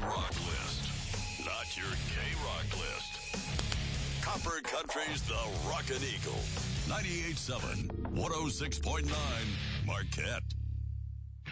rock list, not your K-Rock list. Copper Country's The Rockin' Eagle. 98.7, 106.9, Marquette.